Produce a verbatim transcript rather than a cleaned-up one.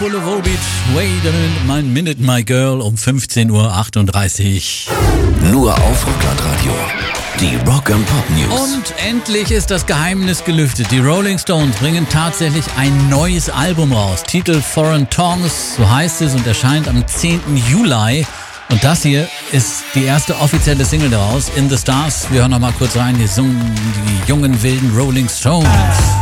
Boulevard Beach, wait a minute, my minute, my girl, um fünfzehn Uhr achtunddreißig. Nur auf Rockland-Radio. Die Rock and Pop News. Und endlich ist das Geheimnis gelüftet. Die Rolling Stones bringen tatsächlich ein neues Album raus. Titel Foreign Tongues, so heißt es, und erscheint am zehnten Juli. Und das hier ist die erste offizielle Single daraus, In the Stars. Wir hören noch mal kurz rein, hier singen die jungen wilden Rolling Stones.